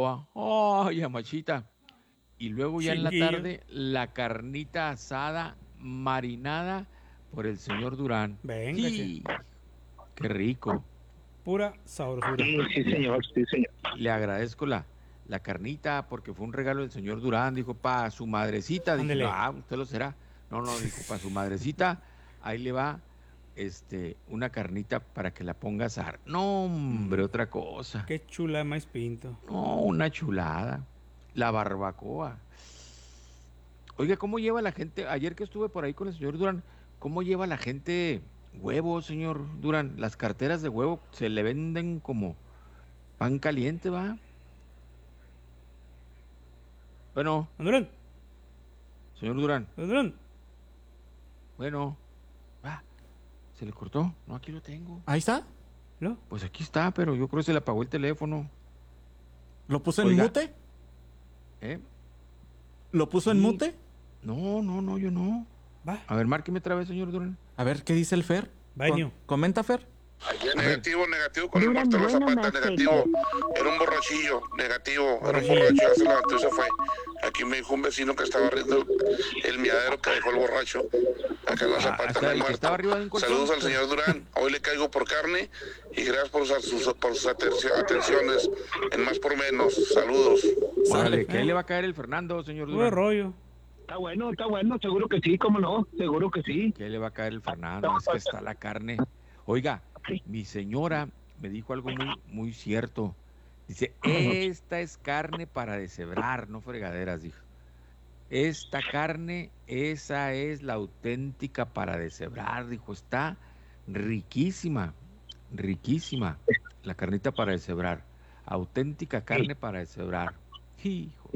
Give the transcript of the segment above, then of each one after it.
barbacoa. ¡Ay, amachita! Y luego ya en la Chinguillo. tarde, la carnita asada marinada por el señor Durán. Véngase. ¡Y! ¡Qué rico! Pura sabrosura. Sí, sí, señor, sí, señor. Le agradezco la carnita porque fue un regalo del señor Durán. Dijo, para su madrecita. Dije, no, Ándele. usted lo será. No, no, dijo, para su madrecita, ahí le va una carnita para que la ponga a asar. No, hombre, otra cosa. Qué chula de maíz pinto. No, una chulada. La barbacoa. Oiga, ¿cómo lleva la gente? Ayer que estuve por ahí con el señor Durán, ¿cómo lleva la gente huevos, señor Durán? Las carteras de huevo se le venden como pan caliente, ¿va? Bueno, Andurán, señor Durán, Andurán. bueno, ¿se le cortó? No, aquí lo tengo. Ahí está. ¿No? Pues aquí está, pero yo creo que se le apagó el teléfono. ¿Lo puso en Oiga. mute? ¿Eh? ¿Lo puso en Sí. mute? No, yo no. Va. A ver, márqueme otra vez, señor Durán. A ver, ¿qué dice el Fer? Baño. Comenta, Fer. Ayer A ver. negativo con el Durán, Bartolo bueno, Zapata, más negativo. Era un borrachillo, negativo. Era un Borrachillo. borracho, ya se levantó y se fue. Aquí me dijo un vecino que estaba riendo el miadero que dejó el borracho. Acá en la Zapata hasta no hay el que muerto. estaba arriba de un colchón. Saludos al señor Durán. Hoy le caigo por carne y gracias por sus atenciones en Más por Menos. Saludos. Órale, que ahí le va a caer el Fernando, señor Puro Durán. rollo. Está bueno, seguro que sí, cómo no, seguro que sí. Que le va a caer el Fernando, es que está la carne. Oiga, mi señora me dijo algo muy cierto. Dice, esta es carne para deshebrar, no fregaderas, dijo. Esta carne, esa es la auténtica para deshebrar, dijo. Está riquísima, riquísima la carnita para deshebrar. Auténtica carne para deshebrar. Hijo.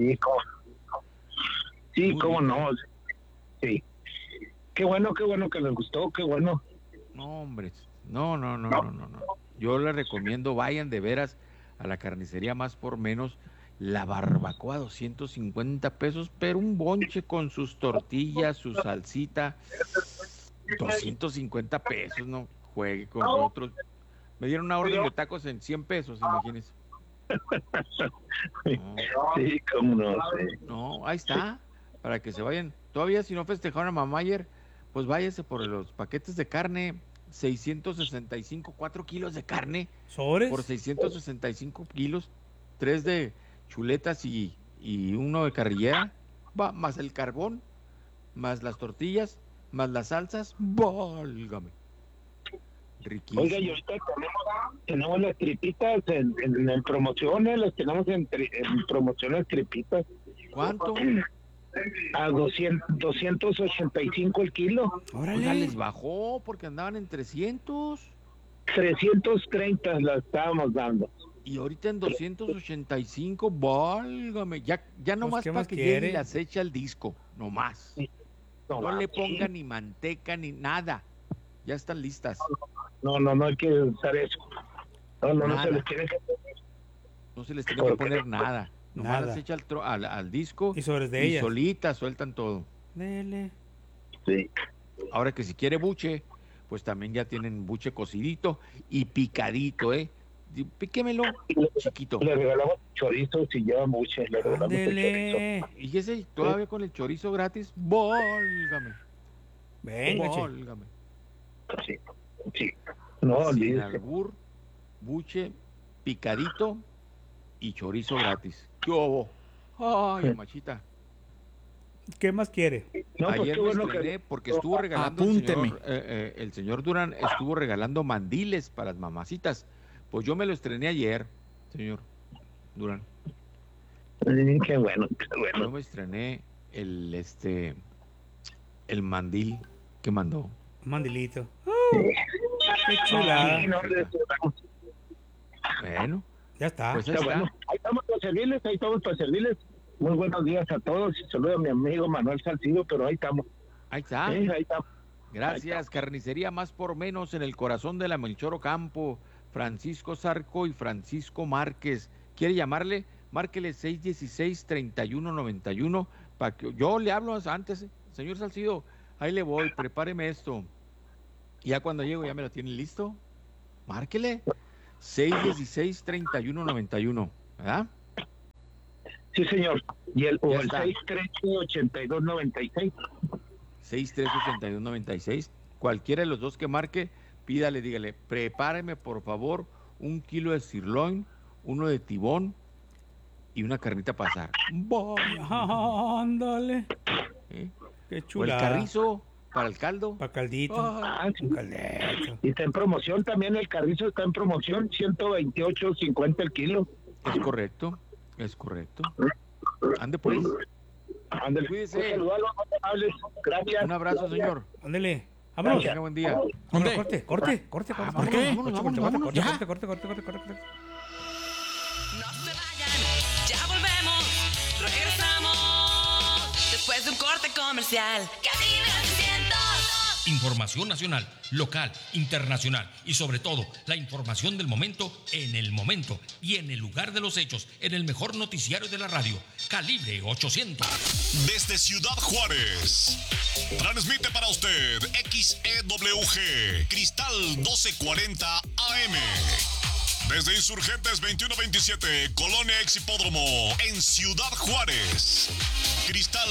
Sí, Muy cómo rico. no. Sí. Qué bueno que les gustó, qué bueno. No, hombre, no. Yo les recomiendo, vayan de veras a la carnicería Más por Menos. La barbacoa, 250 pesos, pero un bonche con sus tortillas, su salsita, 250 pesos, no juegue con otros. Me dieron una orden de tacos en 100 pesos, imagínense. No, Sí, cómo no, sí. no, ahí está, para que se vayan. Todavía si no festejaron a mamá ayer, pues váyase por los paquetes de carne, 665, 4 kilos de carne. ¿Sobres? Por 665 kilos, 3 de chuletas y uno de carrillera, va, más el carbón, más las tortillas, más las salsas, válgame. Riquísimo. Oiga, y ahorita tenemos las tripitas en promociones, las tenemos en promociones tripitas. ¿Cuánto? A 285 el kilo. Oiga, Órale. les bajó porque andaban en 300 330 las estábamos dando. y ahorita en 285, válgame. Ya nomás ¿qué para más que quiere? llegue y las eche al disco, nomás. No le ponga ni manteca ni nada. Ya están listas. No hay que usar eso. No Nada. se les tiene que No se les tiene que ¿Por qué? poner nada. Nomás Nada. las echa al disco Y sobres de y ellas. solitas sueltan todo. Dele. Sí. Ahora que si quiere buche, pues también ya tienen buche cocidito y picadito, ¿eh? Píquemelo chiquito. Le regalamos chorizo si lleva mucho. Le regalamos el chorizo. Ándele. Y ese todavía con el chorizo gratis, válgame. Venga, che. Válgame. Sí. No, Sin olvídese. albur, buche, picadito y chorizo gratis. ¿Qué hubo? Ay, machita. ¿Qué más quiere? No, pues Ayer qué me bueno estrené que... porque estuvo regalando Apúnteme. el señor Durán estuvo regalando mandiles para las mamacitas. Pues yo me lo estrené ayer, señor Durán. Qué bueno. Yo me estrené el mandil que mandó. Mandilito. Qué chulada. Sí, no, Bueno, Ya está. pues ahí está está. bueno. Ahí estamos para servirles. Muy buenos días a todos. Saludo a mi amigo Manuel Salcido, pero ahí estamos. Ahí está. Ahí estamos. Gracias, carnicería Más por Menos en el corazón de la Melchor Ocampo, Francisco Zarco y Francisco Márquez. ¿Quiere llamarle? Márquele 616-3191 para que yo le hablo antes, señor Salcido, ahí le voy, prepáreme esto. Y ya cuando llego ya me lo tienen listo. Márquele 616-3191, ¿verdad? Sí, señor. Y el Ya el está. 613-8296. 638296. Cualquiera de los dos que marque, pídale, dígale, prepáreme por favor 1 kilo de sirloin, 1 de tibón y una carnita para asar. Ándale. ¿Eh? Qué O el chulada. carrizo para el caldo. Para caldito. Ah, sí. Un caldito. Y está en promoción también, el carrizo está en promoción, 128.50 el kilo. Es correcto, es correcto. Ande pues. Ándale. Cuídese. Un saludo a los amables. Gracias. Un abrazo, señor. Ándale. Vámonos. Tenga buen día. ¿Dónde? Corte. ¿Por qué? Corte. Vámonos, ¿Ya? Corte. No se vayan, ya volvemos, regresamos después de un corte comercial. Cabina 300. Información nacional, local, internacional y sobre todo la información del momento en el momento y en el lugar de los hechos en el mejor noticiario de la radio, Calibre 800. Desde Ciudad Juárez, transmite para usted XEWG, Cristal 1240 AM. Desde Insurgentes 2127, Colonia Ex Hipódromo, en Ciudad Juárez. Cristal